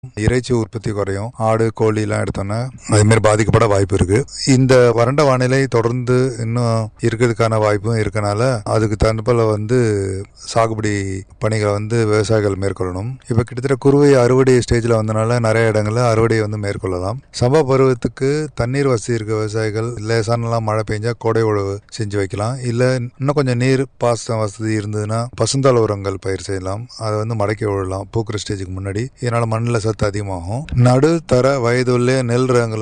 இறைச்சி உற்பத்தி குறையும். ஆடு கோழி எல்லாம் எடுத்தோம்னா அது மாதிரி பாதிக்கப்பட வாய்ப்பு இருக்கு. இந்த வறண்ட வானிலை தொடர்ந்து இன்னும் இருக்கிறதுக்கான வாய்ப்பும் இருக்கனால அதுக்கு தகுந்தபோல சாகுபடி பணிகளை விவசாயிகள் மேற்கொள்ளணும். இப்ப கிட்டத்தட்ட குறுவை அறுவடை ஸ்டேஜ்ல வந்தனால நிறைய இடங்கள்ல அறுவடையை மேற்கொள்ளலாம். சம்பா பருவத்துக்கு தண்ணீர் வசதி இருக்க விவசாயிகள் லேசானலாம் மழை பெஞ்சா கோடை உழவு செஞ்சு வைக்கலாம். இல்ல இன்னும் கொஞ்சம் நீர் பாசன வசதி இருந்ததுன்னா பசுந்தாள் உரங்கள் பயிர் செய்யலாம். அதை மடக்கி விடலாம் பூக்கிற ஸ்டேஜுக்கு முன்னாடி. இதனால மண்ணில் சத்து அதிகமாகும். நடுத்தர வயதுள்ள நெல் ரகங்களை